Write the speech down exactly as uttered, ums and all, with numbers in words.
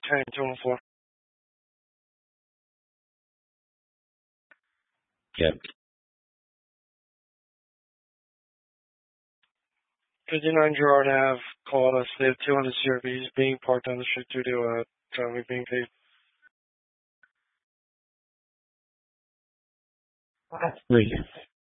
ten two one four. Yep. fifty-nine Gerard Ave called us. They have two hundred C R Vs being parked on the street due to uh, traffic being paved. Three.